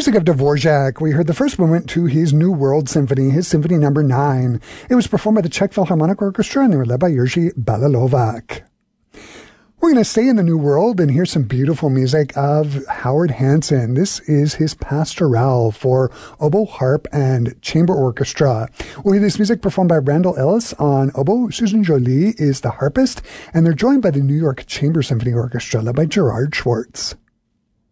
music of Dvorak, we heard the first movement to his New World Symphony, his Symphony Number 9. It was performed by the Czech Philharmonic Orchestra, and they were led by Jerzy Balilovac. We're going to stay in the New World and hear some beautiful music of Howard Hanson. This is his Pastoral for oboe, harp, and chamber orchestra. We'll hear this music performed by Randall Ellis on oboe. Susan Jolie is the harpist, and they're joined by the New York Chamber Symphony Orchestra, led by Gerard Schwartz.